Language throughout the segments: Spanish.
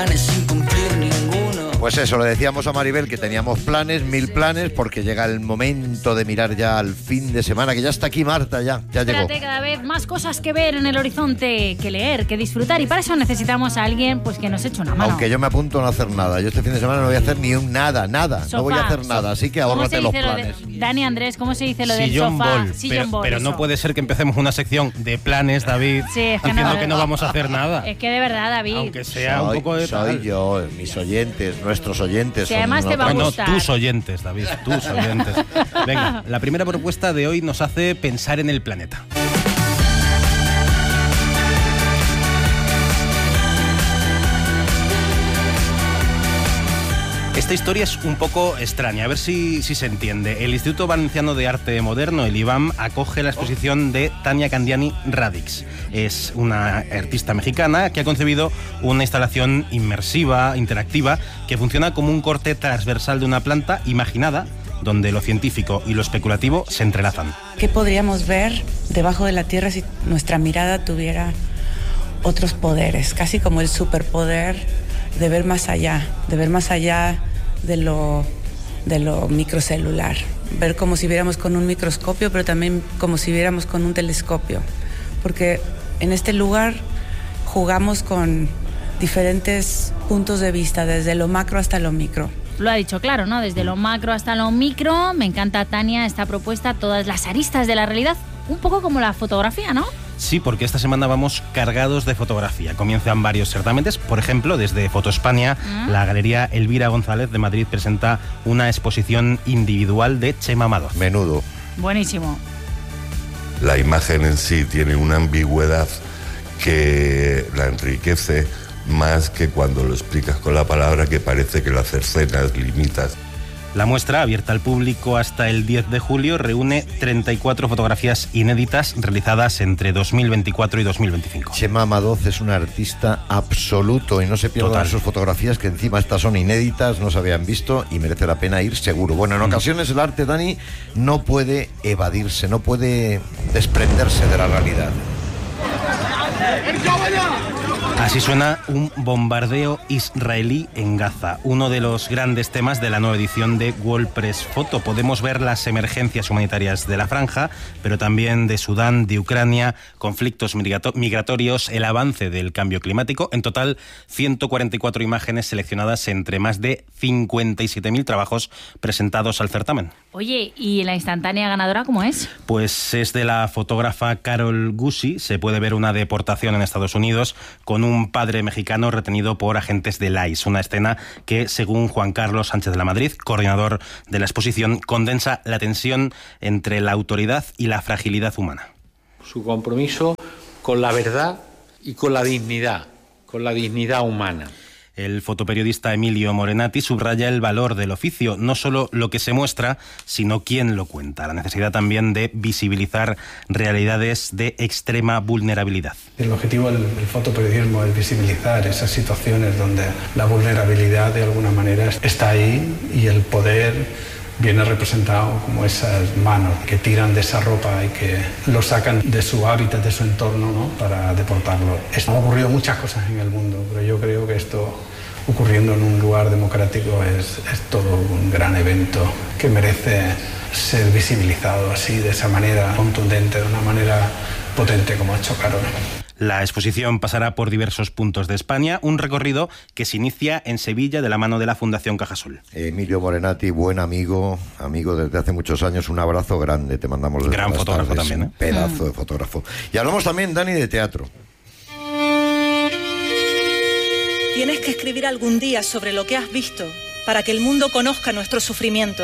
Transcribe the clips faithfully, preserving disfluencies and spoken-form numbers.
Sin cumplir ninguno. Pues eso, le decíamos a Maribel que teníamos planes, mil planes, porque llega el momento de mirar ya al fin de semana, que ya está aquí Marta, ya, ya llegó. Espérate, cada vez más cosas que ver en el horizonte, que leer, que disfrutar, y para eso necesitamos a alguien pues que nos eche una mano. Aunque yo me apunto a no hacer nada, yo este fin de semana no voy a hacer ni un nada, nada, Sofá, no voy a hacer sofá. nada, así que ahórrate los planes. De, Dani Andrés, ¿cómo se dice lo del Sillón sofá? bol, Sillón pero, bol, pero no eso. puede ser que empecemos una sección de planes, David, Sí, es que diciendo no, que no vamos a hacer nada. Es que de verdad, David. Aunque sea soy, un poco de soy tal. yo, mis oyentes, nuestros oyentes. Si además te va a Bueno, gustar. tus oyentes, David, tus oyentes. Venga, la primera propuesta de hoy nos hace pensar en el planeta. Esta historia es un poco extraña, a ver si, si se entiende. El Instituto Valenciano de Arte Moderno, el I V A M, acoge la exposición de Tania Candiani Radix. Es una artista mexicana que ha concebido una instalación inmersiva, interactiva, que funciona como un corte transversal de una planta imaginada, donde lo científico y lo especulativo se entrelazan. ¿Qué podríamos ver debajo de la Tierra si nuestra mirada tuviera otros poderes? Casi como el superpoder de ver más allá, de ver más allá de lo, de lo microcelular. Ver como si viéramos con un microscopio, pero también como si viéramos con un telescopio. Porque en este lugar jugamos con diferentes puntos de vista, desde lo macro hasta lo micro. Lo ha dicho claro, ¿no? Desde lo macro hasta lo micro. Me encanta, Tania, esta propuesta, todas las aristas de la realidad, un poco como la fotografía, ¿no? Sí, porque esta semana vamos cargados de fotografía. Comienzan varios certámenes. Por ejemplo, desde Foto España, ¿Mm? la Galería Elvira González de Madrid presenta una exposición individual de Chema Madoz. Menudo. Buenísimo. La imagen en sí tiene una ambigüedad que la enriquece más que cuando lo explicas con la palabra, que parece que lo cercenas, limitas. La muestra, abierta al público hasta el diez de julio, reúne treinta y cuatro fotografías inéditas realizadas entre dos mil veinticuatro y dos mil veinticinco. Chema Madoz es un artista absoluto y no se pierdan Total. sus fotografías, que encima estas son inéditas, no se habían visto y merece la pena ir seguro. Bueno, en ocasiones el arte, Dani, no puede evadirse, no puede desprenderse de la realidad. Así suena un bombardeo israelí en Gaza, uno de los grandes temas de la nueva edición de World Press Photo. Podemos ver las emergencias humanitarias de la franja, pero también de Sudán, de Ucrania, conflictos migratorios, el avance del cambio climático. En total, ciento cuarenta y cuatro imágenes seleccionadas entre más de cincuenta y siete mil trabajos presentados al certamen. Oye, ¿y la instantánea ganadora cómo es? Pues es de la fotógrafa Carol Gusi. Se puede ver una deportación en Estados Unidos con un padre mexicano retenido por agentes del I C E. Una escena que, según Juan Carlos Sánchez de la Madrid, coordinador de la exposición, condensa la tensión entre la autoridad y la fragilidad humana. Su compromiso con la verdad y con la dignidad, con la dignidad humana. El fotoperiodista Emilio Morenati subraya el valor del oficio, no solo lo que se muestra, sino quién lo cuenta. La necesidad también de visibilizar realidades de extrema vulnerabilidad. El objetivo del, del fotoperiodismo es visibilizar esas situaciones donde la vulnerabilidad de alguna manera está ahí y el poder viene representado como esas manos que tiran de esa ropa y que lo sacan de su hábitat, de su entorno, ¿no?, para deportarlo. Han ocurrido muchas cosas en el mundo, pero yo creo que esto, ocurriendo en un lugar democrático, es, es todo un gran evento que merece ser visibilizado así, de esa manera contundente, de una manera potente, como ha hecho Carol. La exposición pasará por diversos puntos de España, un recorrido que se inicia en Sevilla de la mano de la Fundación Cajasol. Emilio Morenati, buen amigo, amigo desde hace muchos años, un abrazo grande, te mandamos desde Gran las fotógrafo tardes, también, ¿eh? Un pedazo mm. de fotógrafo. Y hablamos también, Dani, de teatro. Tienes que escribir algún día sobre lo que has visto, para que el mundo conozca nuestro sufrimiento.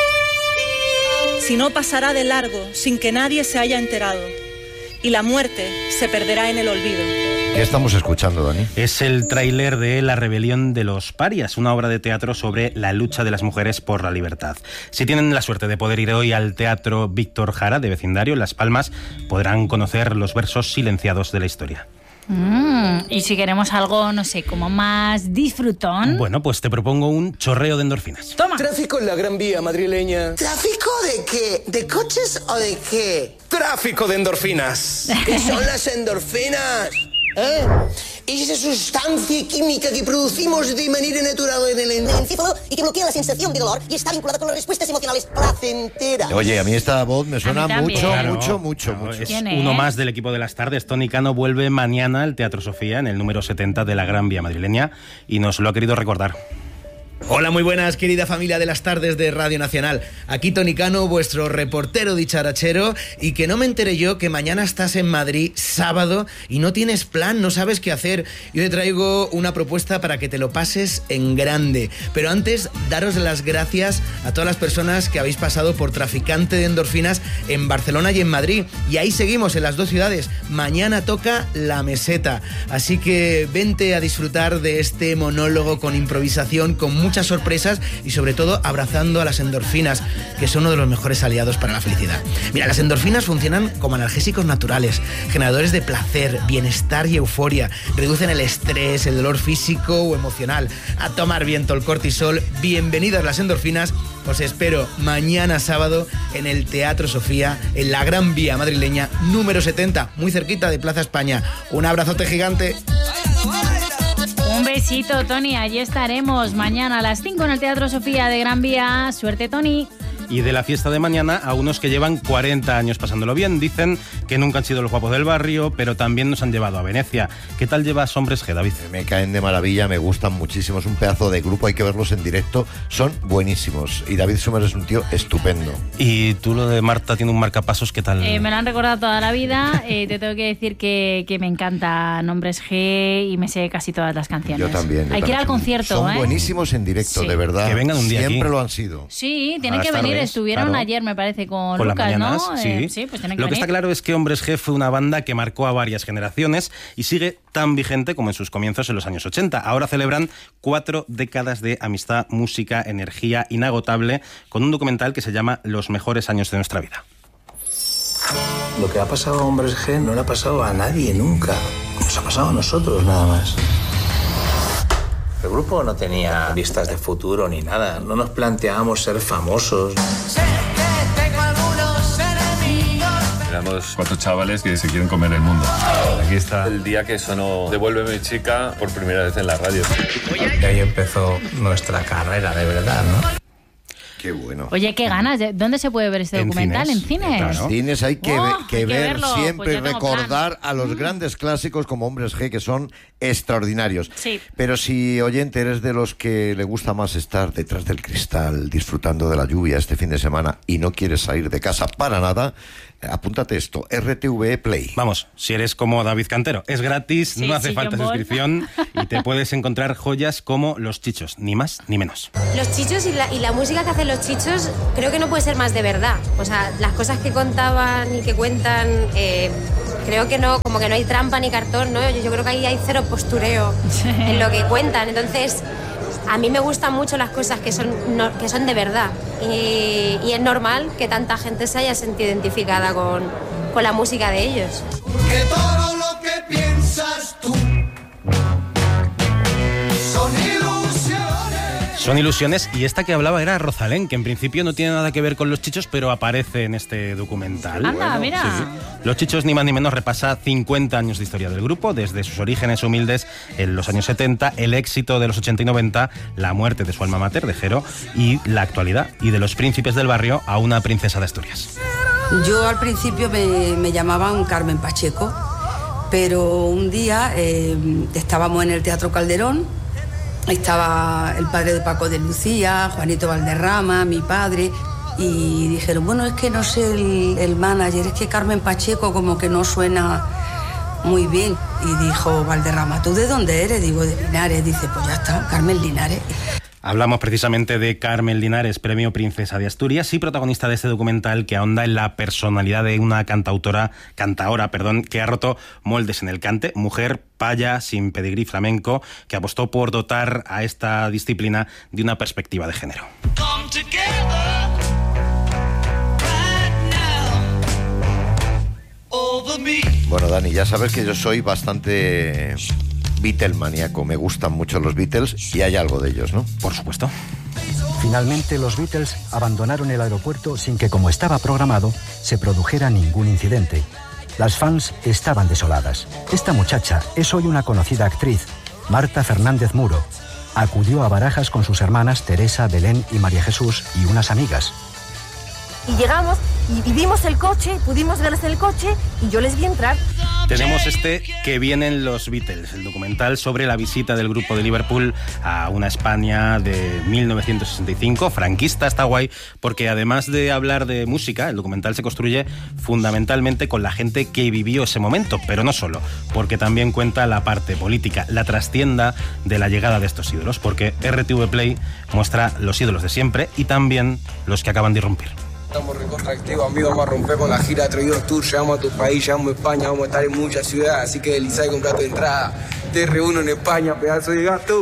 Si no, pasará de largo, sin que nadie se haya enterado. Y la muerte se perderá en el olvido. ¿Qué estamos escuchando, Dani? Es el tráiler de La rebelión de los parias, una obra de teatro sobre la lucha de las mujeres por la libertad. Si tienen la suerte de poder ir hoy al Teatro Víctor Jara de vecindario en Las Palmas, podrán conocer los versos silenciados de la historia. Mm, y si queremos algo, no sé, como más disfrutón. Bueno, pues te propongo un chorreo de endorfinas. Toma. Tráfico en la Gran Vía madrileña. ¿Tráfico de qué? ¿De coches o de qué? Tráfico de endorfinas. ¿Qué son las endorfinas? ¿Eh? Es esa sustancia química que producimos de manera natural en el encéfalo y que bloquea la sensación de dolor y está vinculada con las respuestas emocionales placenteras. Oye, a mí esta voz me suena mucho, Claro, mucho, mucho, claro, mucho. Es uno más del equipo de las tardes. Tony Cano vuelve mañana al Teatro Sofía en el número setenta de la Gran Vía madrileña y nos lo ha querido recordar. Hola, muy buenas, querida familia de las tardes de Radio Nacional. Aquí Tony Cano, vuestro reportero dicharachero, y que no me enteré yo que mañana estás en Madrid, sábado, y no tienes plan, no sabes qué hacer. Yo te traigo una propuesta para que te lo pases en grande. Pero antes, daros las gracias a todas las personas que habéis pasado por Traficante de Endorfinas en Barcelona y en Madrid. Y ahí seguimos, en las dos ciudades. Mañana toca La Meseta. Así que vente a disfrutar de este monólogo con improvisación, con muchas sorpresas y sobre todo abrazando a las endorfinas, que son uno de los mejores aliados para la felicidad. Mira, las endorfinas funcionan como analgésicos naturales, generadores de placer, bienestar y euforia, reducen el estrés, el dolor físico o emocional. A tomar viento el cortisol. Bienvenidas las endorfinas. Os espero mañana sábado en el Teatro Sofía, en la Gran Vía madrileña número setenta, muy cerquita de Plaza España. Un abrazote gigante. Un besito, Tony. Allí estaremos mañana a las cinco en el Teatro Sofía de Gran Vía. Suerte, Tony. Y de la fiesta de mañana a unos que llevan cuarenta años pasándolo bien. Dicen que nunca han sido los guapos del barrio, pero también nos han llevado a Venecia. ¿Qué tal llevas Hombres G, David? Me caen de maravilla, me gustan muchísimo. Es un pedazo de grupo, hay que verlos en directo. Son buenísimos. Y David Summers es un tío estupendo. Y tú, lo de Marta tiene un marcapasos, ¿qué tal? Eh, me lo han recordado toda la vida. Eh, te tengo que decir que, que me encantan Hombres G y me sé casi todas las canciones. Yo también. Yo hay que ir también. al concierto, Son ¿eh? buenísimos en directo, Sí. de verdad. Que vengan un día Siempre aquí. lo han sido. Sí, tienen A que las venir. tardes, Estuvieron claro. ayer, me parece, con Por las Lucas, mañanas, ¿no? sí. Eh, sí, pues tienen que Lo que venir. está claro es que Hombres G fue una banda que marcó a varias generaciones y sigue tan vigente como en sus comienzos en los años ochenta. Ahora celebran cuatro décadas de amistad, música, energía inagotable, con un documental que se llama Los mejores años de nuestra vida. Lo que ha pasado a Hombres G no le ha pasado a nadie nunca. Nos ha pasado a nosotros nada más. El grupo no tenía vistas de futuro ni nada. No nos planteábamos ser famosos. Éramos cuatro chavales que se quieren comer el mundo. Aquí está el día que sonó Devuélveme mi chica por primera vez en la radio. Y ahí empezó nuestra carrera de verdad, ¿no? Qué bueno. Oye, qué ganas. ¿de- ¿Dónde se puede ver este En documental? cines. ¿En cines? En los cines hay que, Oh, ve- que hay que ver verlo. siempre Pues y yo tengo recordar a los grandes clásicos como Hombres G, que son extraordinarios. Sí. Pero si, oyente, eres de los que le gusta más estar detrás del cristal, disfrutando de la lluvia este fin de semana y no quieres salir de casa para nada, apúntate esto, R T V E Play. Vamos, si eres como David Cantero, es gratis, Sí, no hace sí, falta John Ball. suscripción y te puedes encontrar joyas como Los Chichos, ni más ni menos. Los chichos y la, y la música que hacen los chichos creo que no puede ser más de verdad. O sea, las cosas que contaban y que cuentan, eh, creo que no, como que no hay trampa ni cartón, ¿no? Yo, yo creo que ahí hay cero postureo en lo que cuentan. Entonces, a mí me gustan mucho las cosas que son, no- que son de verdad. Y, y es normal que tanta gente se haya sentido identificada con, con la música de ellos. Que todo lo que piensas tú son ilusiones. Son ilusiones y esta que hablaba era Rosalén, que en principio no tiene nada que ver con Los Chichos, pero aparece en este documental. Anda, mira. sí, sí. Los Chichos, ni más ni menos, repasa cincuenta años de historia del grupo, desde sus orígenes humildes en los años setenta, el éxito de los ochenta y noventa, la muerte de su alma mater, de Jero, y la actualidad, y de los príncipes del barrio a una princesa de Asturias. Yo al principio me, me llamaban Carmen Pacheco, pero un día eh, estábamos en el Teatro Calderón, estaba el padre de Paco de Lucía, Juanito Valderrama, mi padre, y dijeron, bueno, es que no sé el, el manager, es que Carmen Pacheco como que no suena muy bien. Y dijo Valderrama, ¿tú de dónde eres? Digo, de Linares. Dice, pues ya está, Carmen Linares. Hablamos precisamente de Carmen Linares, premio Princesa de Asturias y protagonista de este documental que ahonda en la personalidad de una cantautora, cantaora, perdón, que ha roto moldes en el cante, mujer paya sin pedigrí flamenco, que apostó por dotar a esta disciplina de una perspectiva de género. Come together right now over me. Bueno, Dani, ya sabes que yo soy bastante Beatlemaníaco. Me gustan mucho los Beatles y hay algo de ellos, ¿no? Por supuesto. Finalmente, los Beatles abandonaron el aeropuerto sin que, como estaba programado, se produjera ningún incidente. Las fans estaban desoladas. Esta muchacha es hoy una conocida actriz, Marta Fernández Muro. Acudió a Barajas con sus hermanas Teresa, Belén y María Jesús y unas amigas. Y llegamos y vimos el coche, pudimos verles en el coche y yo les vi entrar. Tenemos este Que vienen los Beatles, el documental sobre la visita del grupo de Liverpool a una España de mil novecientos sesenta y cinco, franquista. Está guay porque además de hablar de música, el documental se construye fundamentalmente con la gente que vivió ese momento, pero no solo, porque también cuenta la parte política, la trastienda de la llegada de estos ídolos, porque R T V Play muestra los ídolos de siempre y también los que acaban de irrumpir. Estamos recontra activos, amigos, vamos a romper con la gira de Traidor Tour, llegamos a tu país, llegamos a España, vamos a estar en muchas ciudades, así que Elisa, compra tu entrada, te reúno en España, pedazo de gato.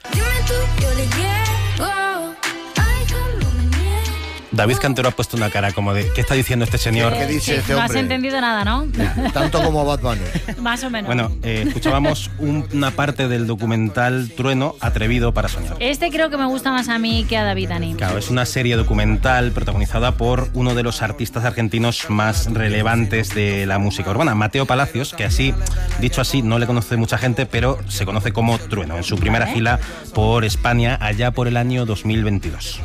David Cantero ha puesto una cara como de ¿qué está diciendo este señor? ¿Qué dice este No hombre? has entendido nada, ¿no? Tanto como Bad Bunny. Más o menos. Bueno, eh, escuchábamos un- una parte del documental Trueno, atrevido para soñar. Este creo que me gusta más a mí que a David Dani. Claro, es una serie documental protagonizada por uno de los artistas argentinos más relevantes de la música urbana, Mateo Palacios, que así, dicho así, no le conoce mucha gente, pero se conoce como Trueno, en su primera gira por España allá por el año dos mil veintidós.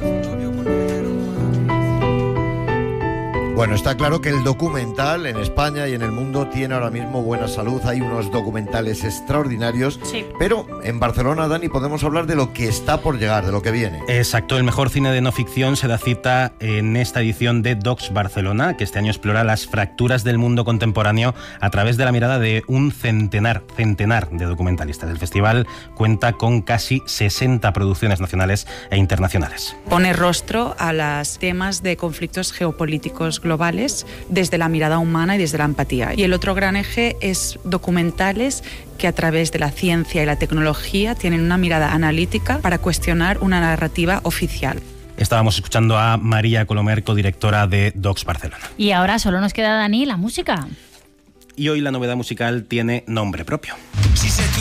Bueno, está claro que el documental en España y en el mundo tiene ahora mismo buena salud. Hay unos documentales extraordinarios. Sí. Pero en Barcelona, Dani, podemos hablar de lo que está por llegar, de lo que viene. Exacto, el mejor cine de no ficción se da cita en esta edición de Docs Barcelona, que este año explora las fracturas del mundo contemporáneo a través de la mirada de un centenar, centenar de documentalistas. El festival cuenta con casi sesenta producciones nacionales e internacionales. Pone rostro a los temas de conflictos geopolíticos globales desde la mirada humana y desde la empatía. Y el otro gran eje es documentales que a través de la ciencia y la tecnología tienen una mirada analítica para cuestionar una narrativa oficial. Estábamos escuchando a María Colomer, codirectora de Docs Barcelona. Y ahora solo nos queda, Dani, la música. Y hoy la novedad musical tiene nombre propio.